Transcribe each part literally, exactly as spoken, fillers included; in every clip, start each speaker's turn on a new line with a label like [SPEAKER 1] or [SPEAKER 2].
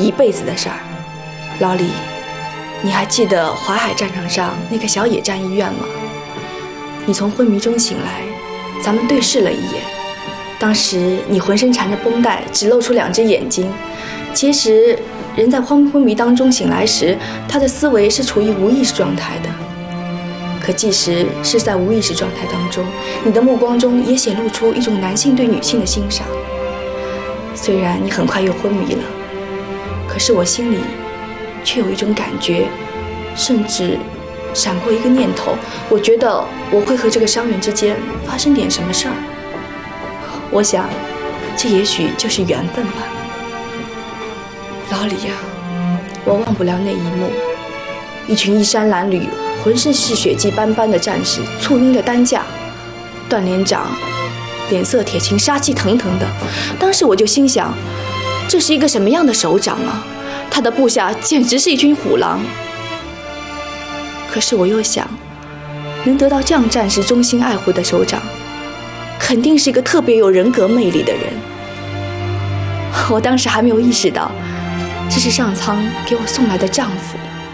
[SPEAKER 1] 一辈子的事儿。老李，你还记得淮海战场上那个小野战医院吗？你从昏迷中醒来，咱们对视了一眼。当时你浑身缠着绷带，只露出两只眼睛。其实人在昏昏迷当中醒来时，他的思维是处于无意识状态的。可即使是在无意识状态当中，你的目光中也显露出一种男性对女性的欣赏。虽然你很快又昏迷了，可是我心里却有一种感觉，甚至闪过一个念头，我觉得我会和这个伤员之间发生点什么事儿。我想，这也许就是缘分吧。老李呀、啊，我忘不了那一幕，一群衣衫褴褛、浑身是血迹斑斑的战士簇拥着担架，段连长脸色铁青，杀气腾腾的。当时我就心想，这是一个什么样的首长啊？他的部下简直是一群虎狼。可是我又想，能得到这样战士衷心爱护的首长，肯定是一个特别有人格魅力的人。我当时还没有意识到，这是上苍给我送来的丈夫。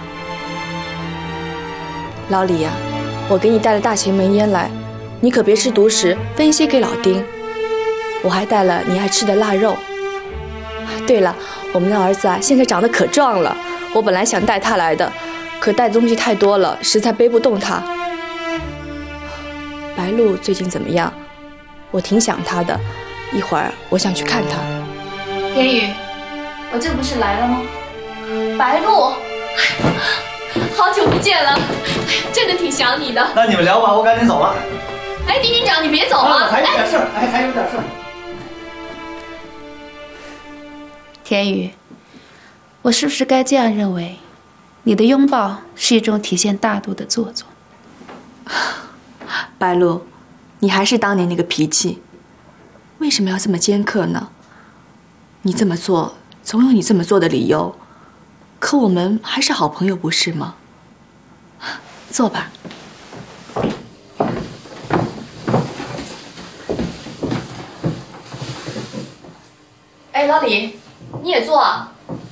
[SPEAKER 1] 老李呀、啊，我给你带了大前门烟来，你可别吃独食，分一些给老丁。我还带了你爱吃的腊肉。对了，我们的儿子啊，现在长得可壮了，我本来想带他来的，可带的东西太多了，实在背不动他。白露最近怎么样？我挺想他的，一会儿我想去看他。
[SPEAKER 2] 天宇，我这不是来了吗？白露，好久不见了，哎呀，真的挺想你的。
[SPEAKER 3] 那你们聊吧，我赶紧走了。
[SPEAKER 2] 哎，丁丁长，你别走啊！
[SPEAKER 3] 还有点事儿，哎，还有点事儿。
[SPEAKER 2] 天宇，我是不是该这样认为，你的拥抱是一种体现大度的做作？
[SPEAKER 1] 白露，你还是当年那个脾气，为什么要这么尖刻呢？你这么做，总有你这么做的理由。可我们还是好朋友，不是吗？坐吧。哎，老李，你也坐啊。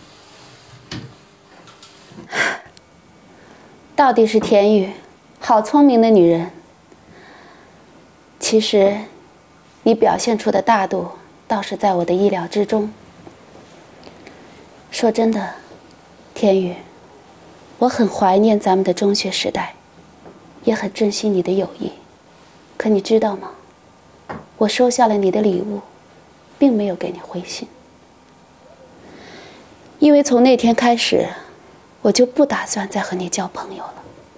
[SPEAKER 2] 到底是田雨，好聪明的女人。其实，你表现出的大度，倒是在我的意料之中。说真的，田雨，我很怀念咱们的中学时代，也很珍惜你的友谊。可你知道吗？我收下了你的礼物，并没有给你回信，因为从那天开始，我就不打算再和你交朋友了。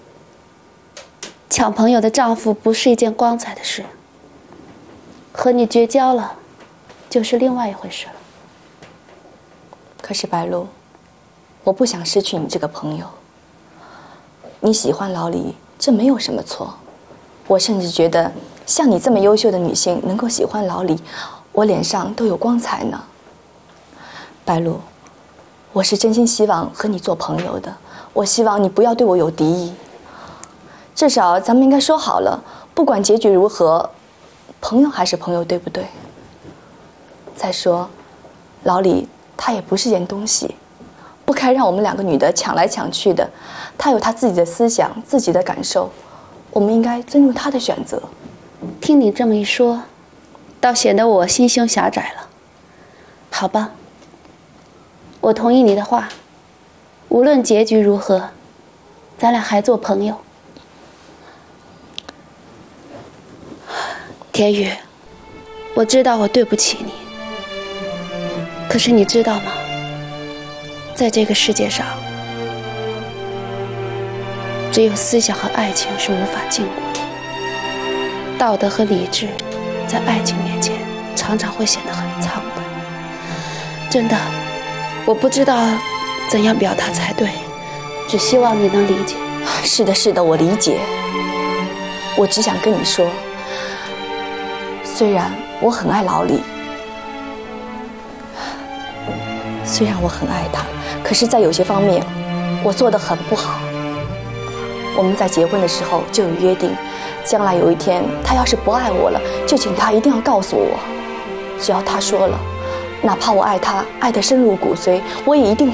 [SPEAKER 2] 抢朋友的丈夫不是一件光彩的事，和你绝交了，就是另外一回事了。
[SPEAKER 1] 可是白露，我不想失去你这个朋友。你喜欢老李，这没有什么错。我甚至觉得，像你这么优秀的女性能够喜欢老李，我脸上都有光彩呢。白露，我是真心希望和你做朋友的。我希望你不要对我有敌意。至少咱们应该说好了，不管结局如何，朋友还是朋友，对不对？再说，老李他也不是件东西，不该让我们两个女的抢来抢去的。他有他自己的思想，自己的感受，我们应该尊重他的选择。
[SPEAKER 2] 听你这么一说，倒显得我心胸狭窄了。好吧，我同意你的话，无论结局如何，咱俩还做朋友。田雨，我知道我对不起你，可是你知道吗？在这个世界上，只有思想和爱情是无法禁锢的。道德和理智，在爱情面前，常常会显得很苍白。真的，我不知道怎样表达才对，只希望你能理解。
[SPEAKER 1] 是的，是的，我理解。我只想跟你说，虽然我很爱老李，虽然我很爱他，可是在有些方面，我做得很不好。我们在结婚的时候就有约定，将来有一天他要是不爱我了，就请他一定要告诉我。只要他说了，哪怕我爱他爱得深入骨髓，我也一定